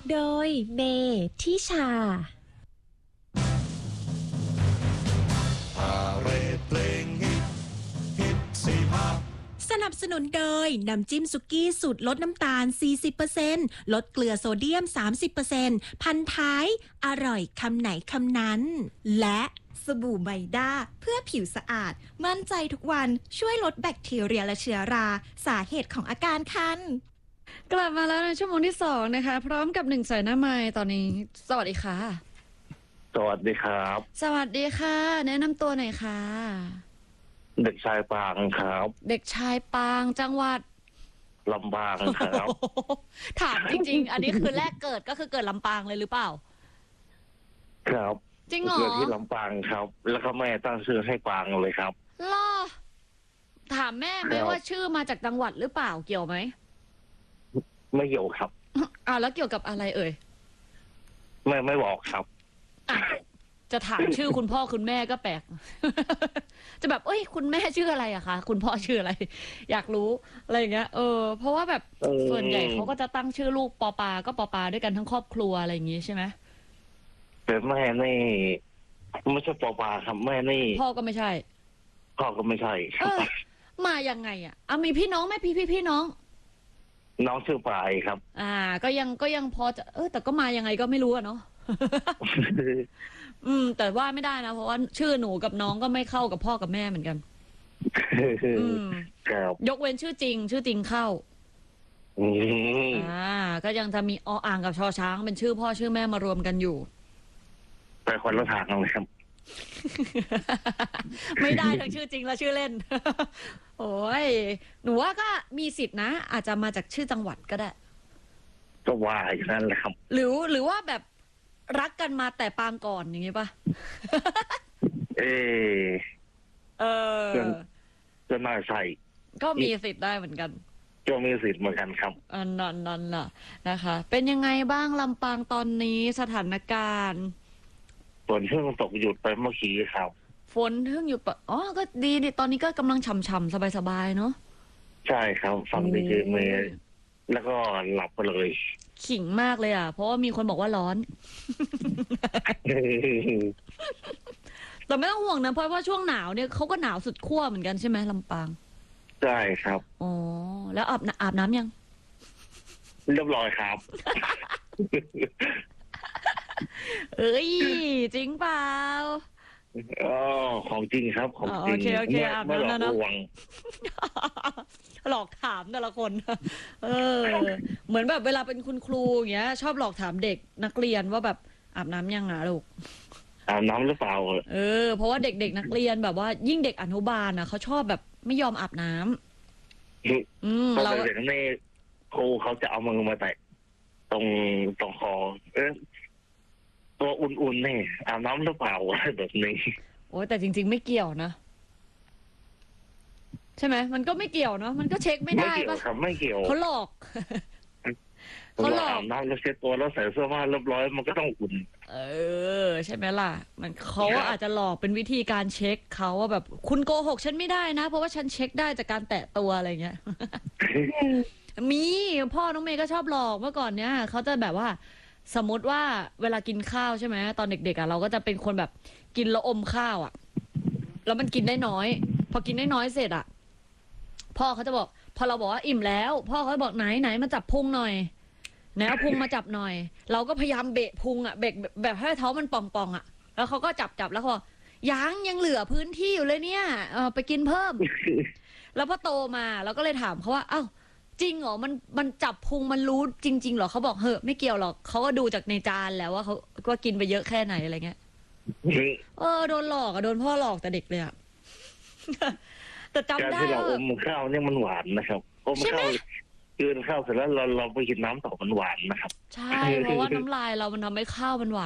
โดยเมทิชาสนับสนุนโดยน้ำจิ้มสุกี้สูตรลดน้ำตาล 40% ลดเกลือโซเดียม 30% พันท้ายอร่อยคำไหนคำนั้นและสบู่ไมด้าเพื่อผิวสะอาดมั่นใจทุกวันช่วยลดแบคทีเรียและเชื้อราสาเหตุของอาการคันกลับมาแล้วในชั่วโมงที่2นะคะพร้อมกับ1สายหน้าไมค์ตอนนี้สวัสดีค่ะสวัสดีครับสวัสดีค่ะแนะนำตัวหน่อยค่ะเด็กชายปางครับเด็กชายปางจังหวัดลำปางครับถามจริงๆอันนี้คือแรกเกิดก็คือเกิดลำปางเลยหรือเปล่าครับจริงเหรอเกิดที่ลำปางครับแล้วก็แม่ตั้งชื่อให้ปางเลยครับล่อถามแม่ไหมว่าชื่อมาจากจังหวัดหรือเปล่าเกี่ยวไหมไม่เกี่ยวครับแล้วเกี่ยวกับอะไรเอ่ยไม่บอกครับจะถามชื่อคุณพ่อคุณแม่ก็แปลกจะแบบคุณแม่ชื่ออะไรอะคะคุณพ่อชื่ออะไรอยากรู้อะไรอย่างเงี้ยเพราะว่าแบบส่วนใหญ่เขาก็จะตั้งชื่อลูกปอปาก็ปอปาด้วยกันทั้งครอบครัวอะไรอย่างงี้ใช่ไหมแต่แม่นี่ไม่ใช่ปอปาครับแม่นี่พ่อก็ไม่ใช่พ่อก็ไม่ใช่มายังไงอะมีพี่น้องไหมพี่น้องน้องชื่อปายครับก็ยังพอจะแต่ก็มายังไงก็ไม่รู้อะเนาะแต่ว่าไม่ได้นะเพราะว่าชื่อหนูกับน้องก็ไม่เข้ากับพ่อกับแม่เหมือนกันยกเว้นชื่อจริงเข้าก็ยังจะมีออ่างกับชอช้างเป็นชื่อพ่อชื่อแม่มารวมกันอยู่แต่คนละทางเลยครับไม่ได้ทั้งชื่อจริงและชื่อเล่นโอ้ยหนูว่าก็มีสิทธินะอาจจะมาจากชื่อจังหวัดก็ได้ก็ว่าอย่างนั้นแหละครับหรือว่าแบบรักกันมาแต่ปางก่อนอย่างงี้ป่ะจะน่าใช่ก็มีสิทธิ์ได้เหมือนกันก็มีสิทธิ์เหมือนกันครับนั่นน่ะนะคะเป็นยังไงบ้างลำปางตอนนี้สถานการณ์ฝนเพิ่งตกหยุดไปเมื่อกี้ครับฝนเพิ่งหยุดก็ดีดิตอนนี้ก็กำลังฉ่ำๆสบายๆเนาะใช่ครับฟังดีเมย์แล้วก็หลับไปเลยขิงมากเลยเพราะว่ามีคนบอกว่าร้อนแต่ไม่ต้องห่วงนะเพราะว่าช่วงหนาวเนี่ยเขาก็หนาวสุดขั้วเหมือนกันใช่ไหมลำปางใช่ครับแล้วอาบน้ำยังเรียบร้อยครับจริงเปล่าของจริงครับของจริงโอเคอาบน้ำนะหลอกถามแต่ละคนเหมือนแบบเวลาเป็นคุณครูอย่างเงี้ยชอบหลอกถามเด็กนักเรียนว่าแบบอาบน้ำยังลูกอาบน้ำหรือเปล่าเพราะว่าเด็กนักเรียนแบบว่ายิ่งเด็กอนุบาลเขาชอบแบบไม่ยอมอาบน้ำเราเด็กนี่ครูเขาจะเอามือมาแตะตรงคอตัวอุ่นๆนี่อาบน้ำหรือเปล่าแบบนี้แต่จริงๆไม่เกี่ยวนะใช่ไหมมันก็ไม่เกี่ยวเนาะมันก็เช็คไม่ได้ป่ะไม่เกี่ยวเขาหลอกอาบน้ำแล้วเช็ดตัวแล้วใส่เสื้อผ้าเรียบร้อยมันก็ต้องอุ่นใช่ไหมล่ะมันเขาอาจจะหลอกเป็นวิธีการเช็คเขาว่าแบบคุณโกหกฉันไม่ได้นะเพราะว่าฉันเช็คได้จากการแตะตัวอะไรเงี้ยมีพ่อน้องเมย์ก็ชอบหลอกเมื่อก่อนเนี้ยเขาจะแบบว่าสมมติว่าเวลากินข้าวใช่ไหมตอนเด็กๆเราก็จะเป็นคนแบบกินแล้วอมข้าวแล้วมันกินได้น้อยพอกินได้น้อยเสร็จพ่อเขาจะบอกพอเราบอกว่าอิ่มแล้วพ่อเขาบอกไหนมาจับพุงหน่อยไหนเอาพุงมาจับหน่อยเราก็พยายามเบะพุงเบะแบบให้ท้องมันป่องแล้วเขาก็จับแล้วเขายังเหลือพื้นที่อยู่เลยเนี่ยไปกินเพิ่ม แล้วพอโตมาเราก็เลยถามเขาว่าจริงเหรอมันจับพุงมันรู้จริงๆเหรอเขาบอกไม่เกี่ยวหรอกเขาก็ดูจากในจานแล้วว่าเขาก็กินไปเยอะแค่ไหนอะไรเงี้ยโดนหลอกโดนพ่อหลอกแต่เด็กเลยแต่จำได้ว่าอมข้าวเนี่ยมันหวานนะครับอมข้าวกินข้าวเสร็จแล้วเราไปกินน้ำต่อมันหวานนะครับใช่เพราะว่าน้ำลายเรามันทำให้ข้าวมันหวาน